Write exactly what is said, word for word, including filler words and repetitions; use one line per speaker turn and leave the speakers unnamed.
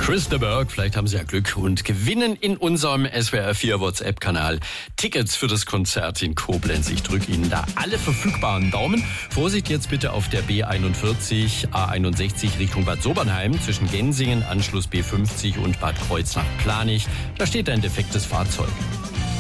Chris de Burgh, vielleicht haben Sie ja Glück und gewinnen in unserem S W R vier WhatsApp-Kanal Tickets für das Konzert in Koblenz. Ich drücke Ihnen da alle verfügbaren Daumen. Vorsicht jetzt bitte auf der B einundvierzig, A einundsechzig Richtung Bad Sobernheim zwischen Gensingen, Anschluss B fünfzig und Bad Kreuznach-Planich. Da steht ein defektes Fahrzeug.